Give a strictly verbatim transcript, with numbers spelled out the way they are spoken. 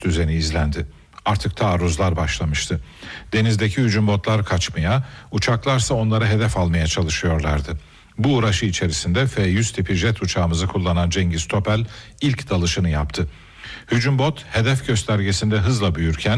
düzeni izlendi. Artık taarruzlar başlamıştı. Denizdeki hücum botlar kaçmaya, uçaklarsa onları hedef almaya çalışıyorlardı. Bu uğraşı içerisinde F yüz tipi jet uçağımızı kullanan Cengiz Topel ilk dalışını yaptı. Hücum bot hedef göstergesinde hızla büyürken